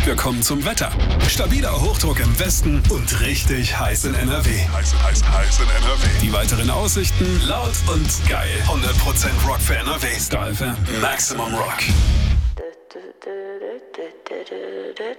Wir kommen zum Wetter. Stabiler Hochdruck im Westen und richtig heiß in NRW. Heiß in NRW. Die weiteren Aussichten laut und geil. 100% Rock für NRW. Star FM. Maximum Rock.